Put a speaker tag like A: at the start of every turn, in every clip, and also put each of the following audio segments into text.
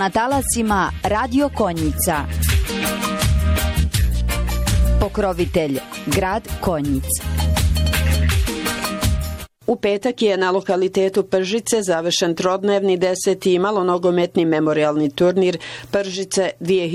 A: Na talasima Radio Konjica. Pokrovitelj grad Konjic.
B: U petak je na lokalitetu Pržice završen trodnevni 10. malonogometni memorijalni turnir Pržice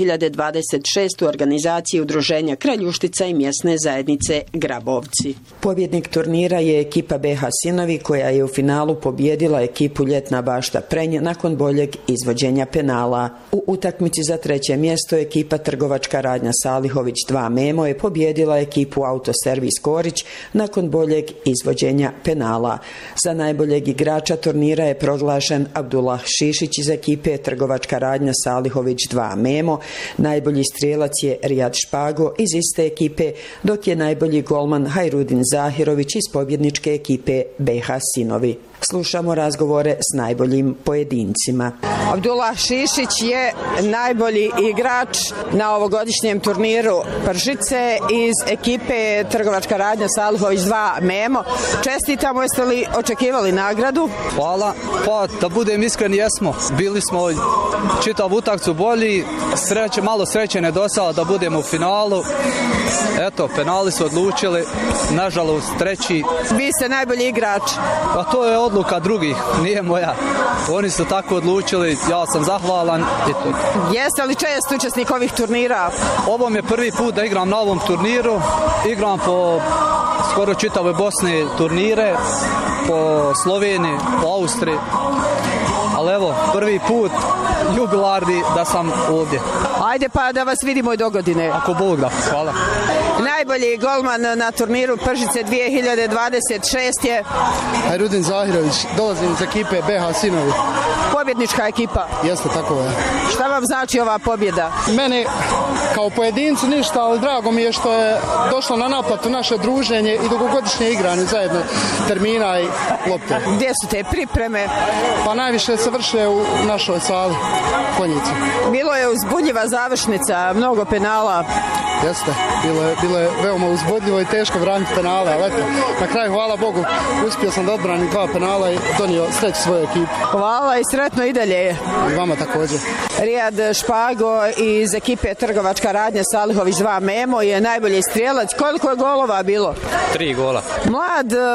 B: 2026 u organizaciji Udruženja Kraljuštica i mjesne zajednice Grabovci. Pobjednik turnira je ekipa BH Sinovi koja je u finalu pobjedila ekipu Ljetna Bašta Prenj nakon boljeg izvođenja penala. U utakmici za treće mjesto ekipa Trgovačka radnja Salihović 2 Memo je pobjedila ekipu Autoservis Korić nakon boljeg izvođenja penala. Za najboljeg igrača turnira je proglašen Abdullah Šišić iz ekipe Trgovačka radnja Salihović 2 Memo. Najbolji strijelac je Rijad Špago iz iste ekipe, dok je najbolji golman Hajrudin Zahirović iz pobjedničke ekipe BH Sinovi. Slušamo razgovore s najboljim pojedincima.
C: Abdullah Šišić je najbolji igrač na ovogodišnjem turniru Pržice iz ekipe Trgovačka radnja Salihović 2 Memo. Čestitamo, jeste li očekivali nagradu?
D: Hvala, pa da budem iskren jesmo. Bili smo čitav utakmicu bolji, malo sreće nedostalo da budemo u finalu. Eto, penali su odlučili, nažalost treći.
C: Vi ste najbolji igrač.
D: Pa to je odluka drugih, nije moja. Oni su tako odlučili, ja sam zahvalan.
C: Jeste li čest učesnik ovih turnira?
D: Ovo mi je prvi put da igram na ovom turniru. Igram po skoro čitavoj Bosni turnire, po Sloveniji, po Austriji. Ali evo, prvi put jubilarni da sam ovdje.
C: Ajde pa da vas vidimo i dogodine.
D: Ako Bog da, hvala.
C: Najbolji golman na turniru Pržice 2026 je
E: Hajrudin Zahirović, dolazim iz ekipe BH Sinovi.
C: Pobjednička ekipa.
E: Jeste, tako je.
C: Šta vam znači ova pobjeda?
E: Meni kao pojedincu ništa, ali drago mi je što je došlo na naplatu naše druženje i dugogodišnje igranje zajedno termina i lopte.
C: Gdje su te pripreme?
E: Pa najviše se vrše u našoj sali Konjici.
C: Bilo je uzbudljiva završnica, mnogo penala.
E: Jeste, bilo je veoma uzbudljivo i teško braniti penale, ali eto, na kraju hvala Bogu uspio sam da odbranim 2 penala i donio sreću svoje ekipe.
C: Hvala i sretno i dalje.
E: I vama također.
C: Rijad Špago iz ekipe Trgovačka radnja Salihović 2 Memo je najbolji strijelac. Koliko je golova bilo?
D: 3 gola.
C: Mlad